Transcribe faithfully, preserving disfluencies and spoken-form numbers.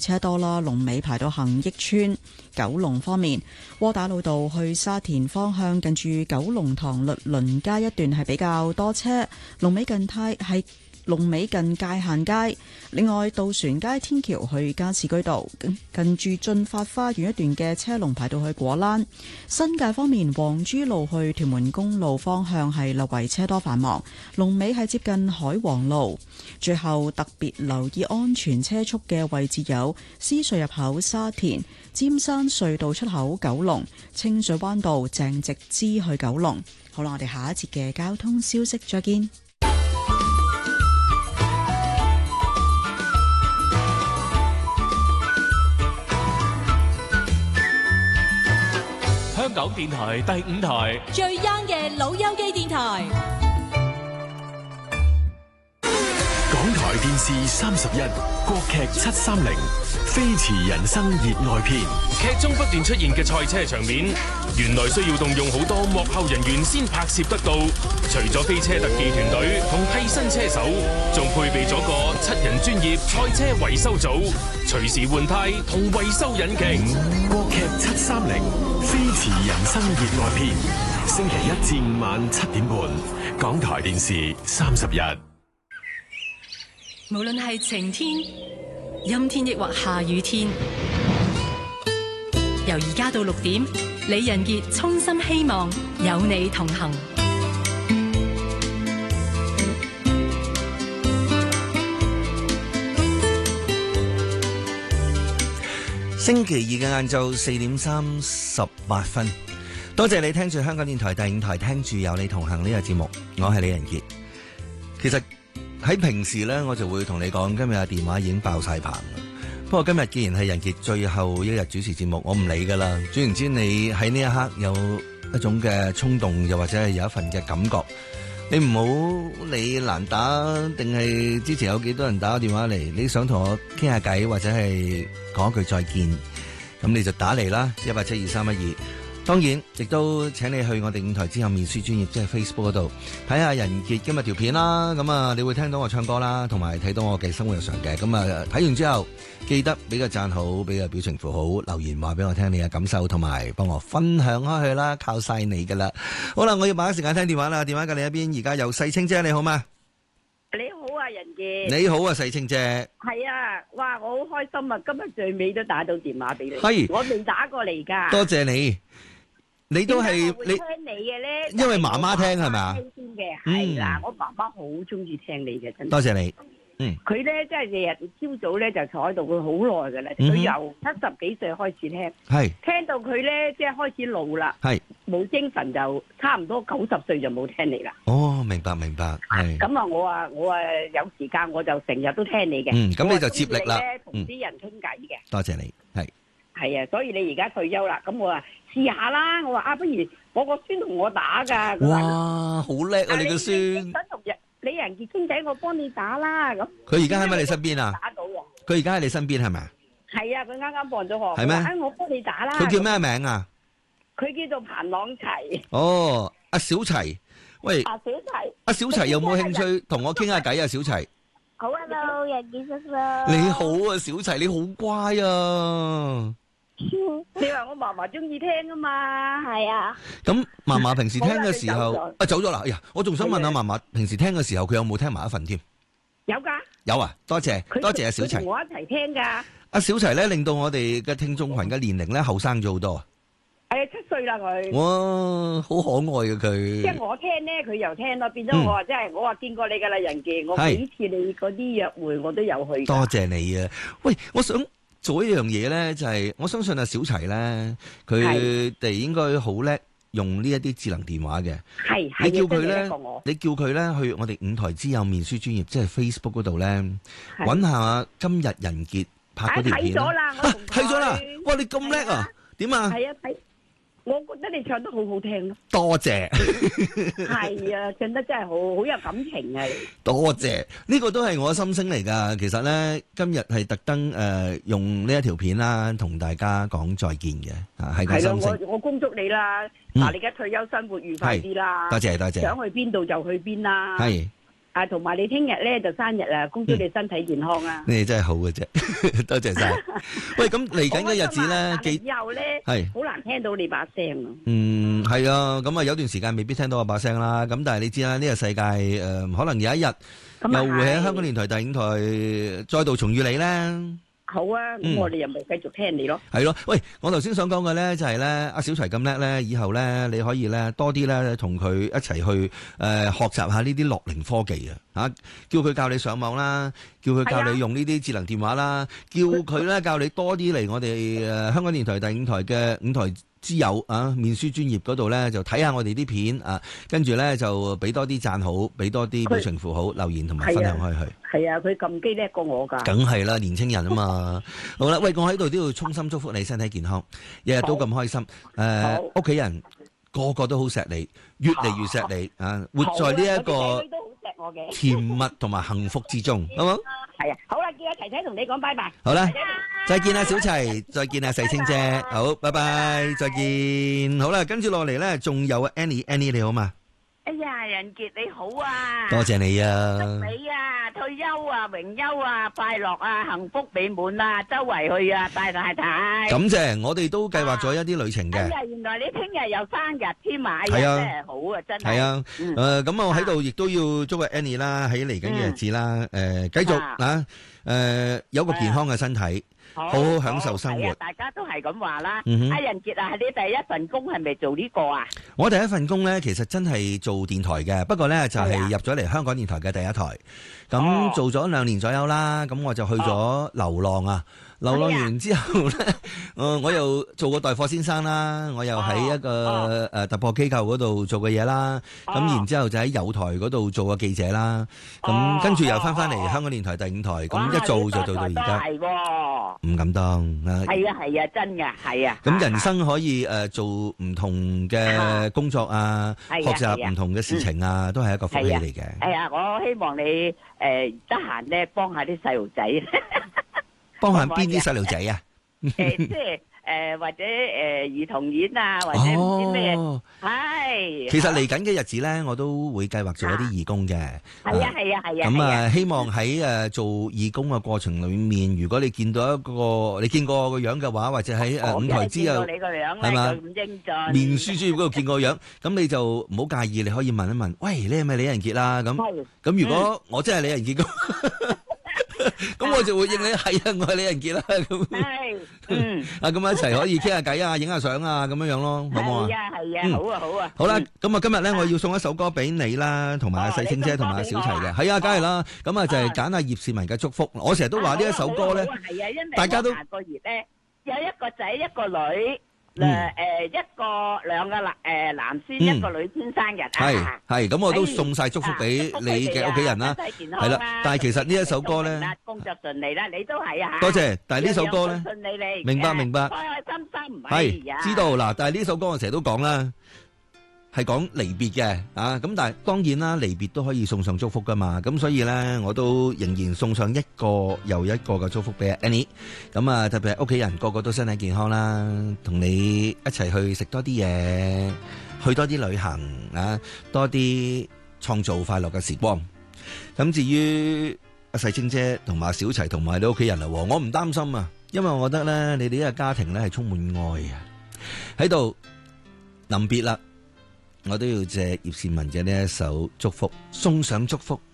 車多啦，龍尾排到恒益村。九龍方面，窩打老道去沙田方向近住九龍塘律倫街一段係比較多車，龍尾近太係龍尾近界限街。另外，渡船街天橋去加士居道近住駿發花園一段嘅車龍排到去果欄。新界方面，黃珠路去屯門公路方向係略為車多繁忙，龍尾係接近海皇路。最後特別留意安全車速嘅位置有獅隧入口沙田、尖山隧道出口九龍、清水灣道鄭直支去九龍。好啦，我哋下一節嘅交通消息再見。 香港電台第五台最 young 嘅老友記電台， 港台電視三十一，國劇七三零，飛馳人生熱愛篇。劇中不斷出現嘅賽車場面，原來需要動用好多幕後人員先拍攝得到。除咗飛車特技團隊同替身車手，仲配備咗個七人專業賽車維修組，隨時換胎同維修引擎。國劇七三零，飛馳人生熱愛篇，星期一至五晚七點半，港台電視三十一。 無論係晴天、陰天抑或下雨天，由而家到六點，李仁傑衷心希望有你同行。 星期二嘅晏晝四點三十八分，多謝你聽住香港電台第五台，聽住有你同行呢個節目，我係李仁傑。其實喺平時呢，我就會同你講，今日嘅電話已經爆晒棚。不過今日既然係仁傑最後一日主持節目，我唔理噶啦。總言之，你喺呢一刻有一種嘅衝動，又或者係有一份嘅感覺，你唔好理難打，定係之前有幾多人打個電話嚟，你想同我傾下偈，或者係講一句再見，咁你就打嚟啦，一八七二三一二。當然，亦都請你去我哋五台之後面書專頁，即係 Facebook 嗰度睇下仁傑今日條片啦。咁啊，你會聽到我唱歌啦，同埋睇到我嘅生活日常嘅。咁啊，睇完之後記得俾個讚好，俾個表情符號，留言話俾我聽你嘅感受，同埋幫我分享開去啦，靠晒你噶啦。好啦，我要把握時間聽電話啦。電話嘅另一邊，而家有細清姐，你好嗎？ 你好啊，仁傑。 你好啊，細清姐。 係啊，哇，我好開心啊！今日最尾都打到電話俾你。 係， 我未打過嚟噶。 多謝你。你都係你聽你嘅咧， 因為媽媽聽係咪啊？ 聽先嘅係啦，我媽媽好中意聽你嘅，真係。 多謝你。嗯。佢咧即係日日朝早咧就坐喺度，佢好耐噶啦。佢由七十幾歲開始聽，係聽到佢咧即係開始老啦，係冇精神，就差唔多九十歲就冇聽你啦。 哦，明白明白，係。 咁啊，我啊我啊有時間我就成日都聽你嘅。 嗯，咁你就接力啦。 同啲人傾偈嘅。 多謝你，係。 係啊，所以你而家退休啦，咁我話試下啦。我話啊，不如我個孫同我打噶。 哇，好叻啊！你個孫。 想同人李仁傑傾偈，我幫你打啦。咁佢而家喺咪你身邊啊？ 打到喎。 佢而家喺你身邊係咪啊？ 係啊，佢啱啱放咗學。 係咩？ 啊，我幫你打啦。 佢叫咩名啊？ 佢叫做彭朗齊。 哦，阿小齊，喂。 阿小齊。阿小齊有冇興趣同我傾下偈啊？小齊。 好啊，Hello，仁傑叔叔。 你好啊，小齊，你好乖啊。 你話我嫲嫲中意聽啊嘛，係啊。 咁嫲嫲平時聽嘅時候，啊走咗啦。哎呀，我仲想問下嫲嫲平時聽嘅時候，佢有冇聽埋一份添？ 有噶。有啊，多謝多謝阿小齊。 同我一齊聽噶。 阿小齊咧，令到我哋嘅聽眾群嘅年齡咧後生咗好多。 係啊，七歲啦佢。 哇，好可愛嘅佢。 即係我聽咧，佢又聽咯，變咗我話即係我話見過你噶啦，仁傑，我幾次你嗰啲約會我都有去。 多謝你啊！喂，我想。做一樣嘢咧，就係、是、我相信阿小齊咧，佢哋應該好叻用呢一啲智能電話嘅。係，你叫佢咧，你叫佢咧去我哋五台之友面書專頁，即係 Facebook 嗰度咧，揾下今日仁傑拍嗰條片。睇咗啦，睇咗啦！哇，你咁叻啊？點啊？係啊，睇。我覺得你唱得好好聽咯，多謝。係啊，唱得真係好好有感情啊！多謝，呢個都係我心聲嚟噶。其實咧，今日係特登誒用呢一條片啦，同大家講再見嘅啊，係個心聲。係咯，我我恭祝你啦，嗱，你而家退休生活愉快啲啦。多謝多謝。想去邊度就去邊啦。係。 啊，同埋你聽日咧就生日啦，恭祝你身體健康啊！ 你哋真係好嘅啫，多謝晒。喂，咁嚟緊嘅日子咧， 幾以後咧係好難聽到你把聲啊。 嗯，係啊，咁啊有段時間未必聽到我把聲啦。咁但係你知啦，呢個世界誒，可能有一日又會喺香港電台第五台再度重遇你咧。 好啊，咁我哋又咪繼續聽你咯。 係咯，喂，我頭先想講嘅咧就係咧，阿小齊咁叻咧，以後咧你可以咧多啲咧同佢一齊去誒學習下呢啲樂齡科技啊，吓叫佢教你上網啦，叫佢教你用呢啲智能電話啦，叫佢咧教你多啲嚟我哋誒香港電台第五台嘅五台之友啊，面書專頁嗰度咧就睇下我哋啲片啊，跟住咧就俾多啲讚好，俾多啲表情符號留言同埋分享開去。 係啊，佢撳機叻過我噶。 梗係啦，年青人啊嘛。好啦，喂，我喺度都要衷心祝福你身體健康，日日都咁開心。誒，屋企人個個都好錫你，越嚟越錫你啊！活在呢一個甜蜜同埋幸福之中，好冇？ 係啊，好啦，叫阿齊齊同你講拜拜。 好啦，再見啊，小齊，再見啊，細清姐，好，拜拜，再見。好啦，跟住落嚟咧，仲有 Annie，Annie 你好嘛？ 哎呀，仁傑你好啊！ 多謝你啊！ 祝你啊，退休啊，榮休啊，快樂啊，幸福美滿啊，周圍去啊，帶太太。 感謝，我哋都計劃咗一啲旅程嘅。 哎呀，原來你聽日又生日添啊！係啊，真係好啊，真係。係啊， 誒，咁我喺度亦都要祝阿 Annie 啦，喺嚟緊嘅日子啦，誒，繼續啊，誒，有個健康嘅身體。好好享受生活， 大家都係咁話啦。阿仁傑啊，你第一份工係咪做呢個啊？ 我第一份工咧，其實真係做電台嘅，不過咧就係入咗嚟香港電台嘅第一台，咁做咗兩年左右啦，咁我就去咗流浪啊。流浪完之後咧，誒我又做過代課先生啦，我又喺一個誒突破機構嗰度做過嘢啦，咁然之後就喺友台嗰度做過記者啦，咁跟住又翻翻嚟香港電台第五台，咁一做就做到而家。係喎，唔敢當。 係啊係啊，真㗎，係啊。 咁人生可以誒做唔同嘅工作啊，學習唔同嘅事情啊，都係一個福氣嚟嘅。 係啊，我希望你誒得閒咧幫下啲細路仔。 幫下邊啲細路仔啊？ 誒，即係誒，或者誒兒童院啊，或者唔知咩，係。其實嚟緊嘅日子咧，我都會計劃做一啲義工嘅。係啊係啊係啊。咁啊，希望喺誒做義工嘅過程裏面，如果你見到一個你見過我個樣嘅話，或者喺誒五台之後，係嘛？面書專頁嗰度見過個樣，咁你就唔好介意，你可以問一問，喂，你係咪李仁傑啊？咁咁如果我真係李仁傑咁。咁我就會應你係啊，我係李仁傑啦。咁係，嗯，啊，咁一齊可以傾下偈啊，影下相啊，咁樣樣咯，好唔好啊？係啊，係啊，好啊，好啊。好啦，咁啊，今日咧，我要送一首歌俾你啦，同埋阿細清姐同埋阿小齊嘅。係啊，梗係啦。咁啊，就係揀阿葉倩文嘅祝福。我成日都話呢一首歌咧，大家都下個月咧有一個仔一個女。誒誒，一個兩個男誒男孫，一個女孫生日啊！係係，咁我都送晒祝福俾你嘅屋企人啦，係啦。但係其實呢一首歌咧，工作順利啦，你都係啊！多謝。但係呢首歌咧，順利利，明白明白，開開心心，係知道嗱。但係呢首歌我成日都講啦，係講離別嘅啊。咁但係當然啦，離別都可以送上祝福噶嘛。咁所以咧，我都仍然送上一個又一個嘅祝福俾 Annie。咁啊，特別係屋企人個個都身體健康啦，同你一齊去食多啲嘢，去多啲旅行啊，多啲創造快樂嘅時光。咁至於阿細清姐同埋小齊同埋你屋企人啊，我唔擔心啊，因為我覺得咧，你哋呢個家庭咧係充滿愛啊。喺度臨別啦。我都要借葉倩文嘅呢一首祝福，送上祝福